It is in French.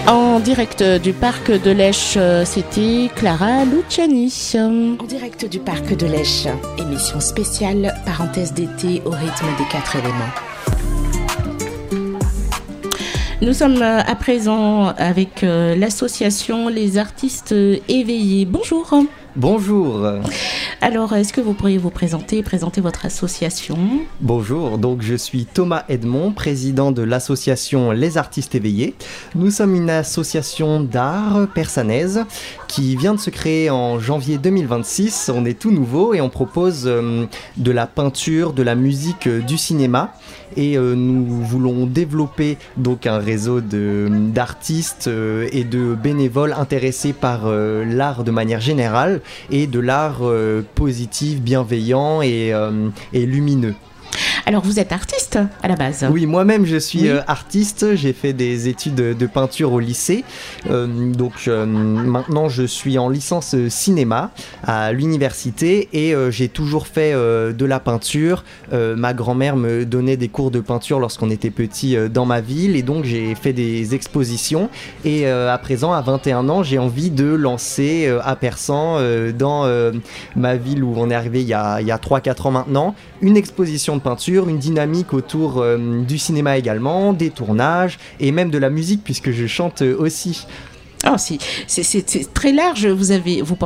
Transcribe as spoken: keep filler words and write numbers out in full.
En direct du parc de l'Esch, c'était Clara Luciani. En direct du parc de l'Esch, émission spéciale, parenthèse d'été au rythme des quatre éléments. Nous sommes à présent avec l'association Les Artistes Éveillés. Bonjour. Bonjour. Alors, est-ce que vous pourriez vous présenter, présenter votre association ? Bonjour, donc je suis Thomas Edmond, président de l'association Les Artistes Éveillés. Nous sommes une association d'art persanaise qui vient de se créer en janvier deux mille vingt-six. On est tout nouveau et on propose euh, de la peinture, de la musique, euh, du cinéma. Et euh, nous voulons développer donc un réseau de, d'artistes euh, et de bénévoles intéressés par euh, l'art de manière générale et de l'art euh, positif, bienveillant et, euh, et lumineux. Alors, vous êtes artiste à la base ? Oui, moi-même je suis oui. euh, artiste, j'ai fait des études de peinture au lycée, euh, donc euh, maintenant je suis en licence cinéma à l'université et euh, j'ai toujours fait euh, de la peinture. Euh, ma grand-mère me donnait des cours de peinture lorsqu'on était petit euh, dans ma ville et donc j'ai fait des expositions et euh, à présent à vingt et un ans j'ai envie de lancer euh, à Persan euh, dans euh, ma ville où on est arrivé il y a, il y a trois quatre ans maintenant, une exposition de peinture, une dynamique autour euh, du cinéma également, des tournages et même de la musique puisque je chante aussi. Oh, c'est, c'est, c'est, c'est très large. Vous avez, vous